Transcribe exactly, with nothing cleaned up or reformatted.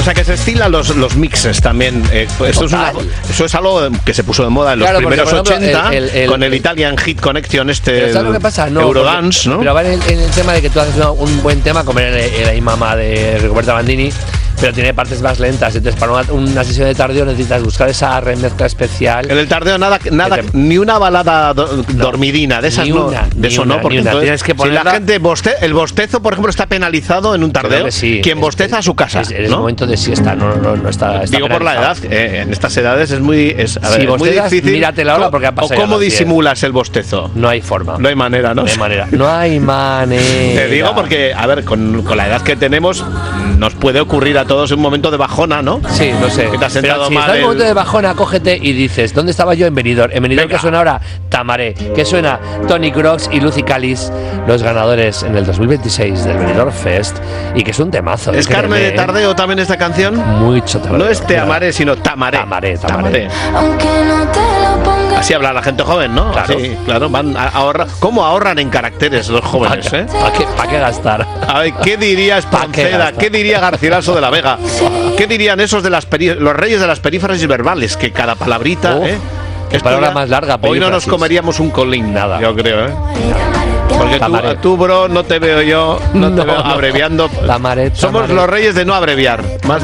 sea que se estilan los, los mixes también. Eh, eso, es una, eso es algo que se puso de moda en los claro, primeros porque, ejemplo, ochenta, el, el, el, con el Italian Hit Connection, este ¿sabes lo que pasa? No, Eurodance, porque, ¿no? Pero va en el, en el tema de que tú haces una, un buen tema, como en el, el Ay Mamá de Rigoberta Bandini, pero tiene partes más lentas. Entonces, para una, una sesión de tardeo necesitas buscar esa remezcla especial. En el tardeo nada, nada te, ni una balada do, no, dormidina, de esas no. Una, de eso una, no, porque entonces, tienes que ponerla, si la gente boste, el bostezo, por ejemplo, está penalizado en un tardeo. Sí, quien bosteza a su casa. Es, es ¿no? el momento de siesta, no, no, no está, está Digo por la edad, eh, en estas edades es muy, es, a ver, si es muy difícil. Mírate la hora porque ha pasado. ¿O cómo disimulas el bostezo? No hay forma. No hay manera, ¿no? No hay manera. No hay manera. Te digo porque, a ver, con, con la edad que tenemos, nos puede ocurrir a todos un momento de bajona, ¿no? Sí, no sé. Que te has sentado Pero si mal. estás en el... un momento de bajona, cógete y dices, ¿dónde estaba yo? En Benidorm. En Benidorm, ¿qué suena ahora? Tamaré. ¿Qué suena? Tony Crocs y Lucy Callis, los ganadores en el dos mil veintiséis del Benidorm Fest, y que es un temazo. ¿Es carne de tardeo también esta canción? Mucho tardeo. No es Te amaré, sino Tamaré. Tamaré, tamaré. Así habla la gente joven, ¿no? Claro. Sí, claro, van a ahorrar. ¿Cómo ahorran en caracteres los jóvenes, ¿Para eh? ¿Para qué, pa qué gastar? A ver, ¿qué diría Espronceda? ¿Qué, ¿Qué diría Garcilaso de la Vega? ¿Qué dirían esos de las peri los reyes de las perífrasis verbales? Que cada palabrita, oh, ¿eh? Qué palabra más larga. Hoy no nos comeríamos un colín, nada. Yo creo, ¿eh? Porque tú, tú, bro, no te veo yo, no, no te veo abreviando. Tamaré, tamaré. Somos los reyes de no abreviar. Más